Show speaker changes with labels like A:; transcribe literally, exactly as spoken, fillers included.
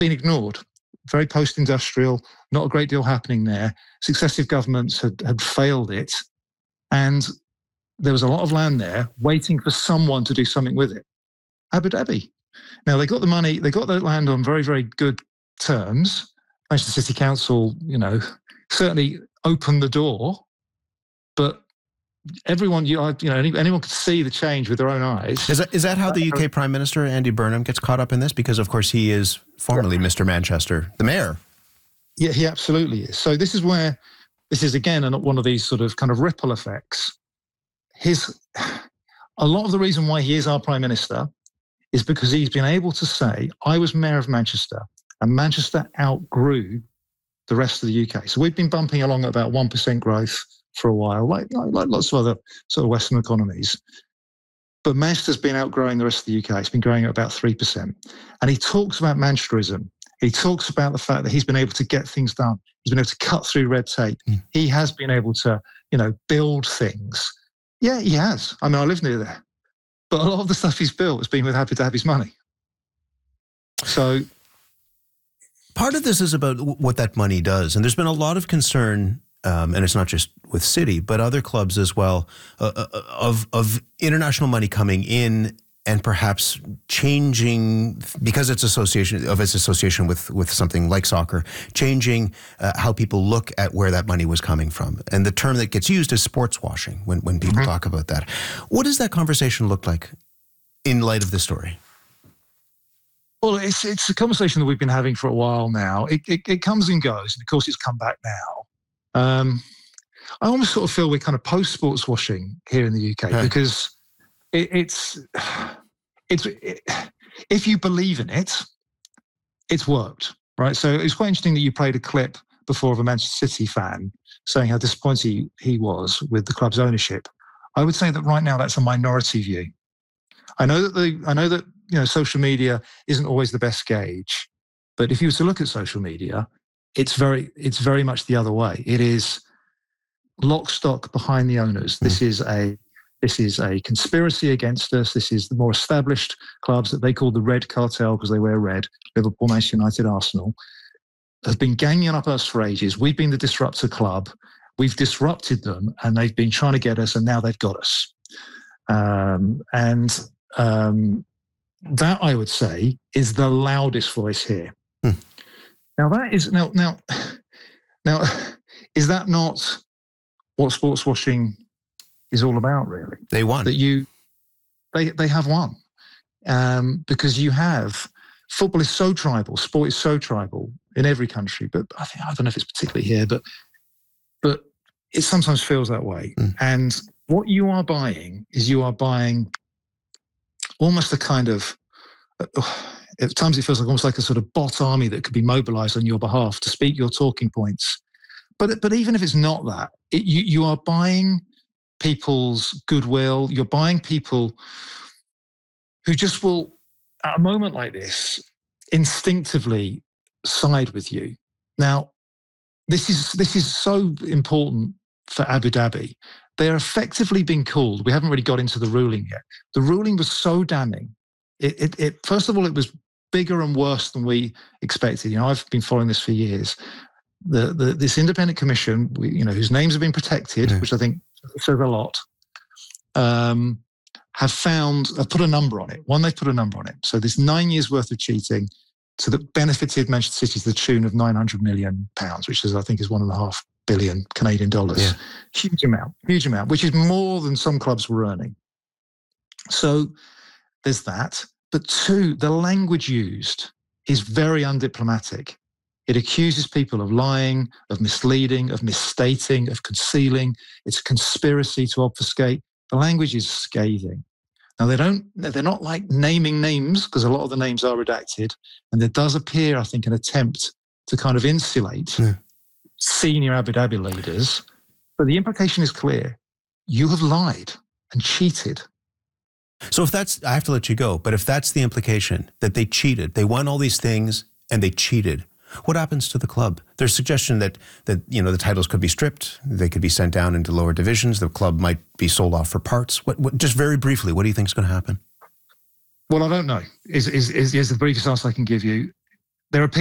A: been ignored. Very post-industrial, not a great deal happening there. Successive governments had, had failed it. And there was a lot of land there waiting for someone to do something with it. Abu Dhabi. Now, they got the money, they got the land on very, very good terms. Manchester City Council, you know, certainly opened the door, but everyone, you know, anyone could see the change with their own eyes.
B: Is that, is that how the U K Prime Minister, Andy Burnham, gets caught up in this? Because, of course, he is formerly yeah. Mister Manchester, the mayor.
A: Yeah, he absolutely is. So this is where, this is, again, one of these sort of kind of ripple effects. His, a lot of the reason why he is our Prime Minister is because he's been able to say, I was mayor of Manchester, and Manchester outgrew the rest of the U K. So we've been bumping along at about one percent growth for a while, like, like, like lots of other sort of Western economies. But Manchester's been outgrowing the rest of the U K. It's been growing at about three percent. And he talks about Manchesterism. He talks about the fact that he's been able to get things done. He's been able to cut through red tape. Mm. He has been able to, you know, build things. Yeah, he has. I mean, I live near there. But a lot of the stuff he's built has been with Abu Dhabi's money. So
B: part of this is about what that money does. And there's been a lot of concern, um, and it's not just with City, but other clubs as well, uh, of of international money coming in and perhaps changing, because it's association of its association with with something like soccer, changing uh, how people look at where that money was coming from. And the term that gets used is sports washing when, when people mm-hmm. talk about that. What does that conversation look like in light of this story?
A: Well, it's it's a conversation that we've been having for a while now. It it, it comes and goes, and of course it's come back now. Um, I almost sort of feel we're kind of post-sports washing here in the U K, right. because it, it's it's it, if you believe in it, it's worked, right? So it's quite interesting that you played a clip before of a Manchester City fan saying how disappointed he, he was with the club's ownership. I would say that right now that's a minority view. I know that the I know that you know social media isn't always the best gauge, but if you were to look at social media, it's very it's very much the other way. It is lock stock behind the owners. This mm. is a this is a conspiracy against us. This is the more established clubs that they call the Red Cartel because they wear red. Liverpool, Manchester United, Arsenal have been ganging up us for ages. We've been the disruptor club. We've disrupted them, and they've been trying to get us, and now they've got us. Um, and um, that, I would say, is the loudest voice here. Hmm. Now, that is now now now is that not what sports washing is all about? Really,
B: they won.
A: That you they they have won um, because you have football is so tribal, sport is so tribal in every country, but I think I don't know if it's particularly here, but but it sometimes feels that way. Hmm. And what you are buying is you are buying almost a kind of, at times it feels like almost like a sort of bot army that could be mobilized on your behalf to speak your talking points. But but even if it's not that, it, you, you are buying people's goodwill. You're buying people who just will, at a moment like this, instinctively side with you. Now, this is this is so important for Abu Dhabi. They're effectively being called, we haven't really got into the ruling yet. The ruling was so damning. It, it, it first of all, it was bigger and worse than we expected. You know, I've been following this for years. The, the this independent commission, we, you know, whose names have been protected, yeah. which I think says a lot, um, have found, have put a number on it. One, they've put a number on it. So there's nine years worth of cheating to that benefited Manchester City to the tune of nine hundred million pounds, which is, I think, is one and a half billion Canadian dollars. Yeah. Huge amount, huge amount, which is more than some clubs were earning. So there's that. But two, the language used is very undiplomatic. It accuses people of lying, of misleading, of misstating, of concealing. It's a conspiracy to obfuscate. The language is scathing. Now, they don't, they're not like naming names because a lot of the names are redacted. And there does appear, I think, an attempt to kind of insulate yeah. senior Abu Dhabi leaders. But the implication is clear. You have lied and cheated.
B: So if that's, I have to let you go, but if that's the implication, that they cheated, they won all these things and they cheated, what happens to the club? There's suggestion that, that you know, the titles could be stripped, they could be sent down into lower divisions, the club might be sold off for parts. What, what just very briefly, what do you think is going to happen?
A: Well, I don't know, is, is, is, is the briefest answer I can give you. there are